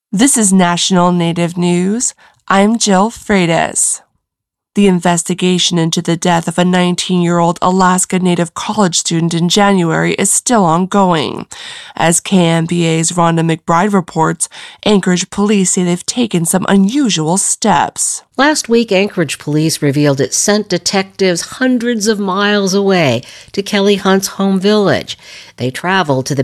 This is National Native News. I'm Jill Freitas. The investigation into the death of a 19-year-old Alaska Native college student in January is still ongoing. As KMBA's Rhonda McBride reports, Anchorage police say they've taken some unusual steps. Last week, Anchorage police revealed it sent detectives hundreds of miles away to Kelly Hunt's home village. They traveled to the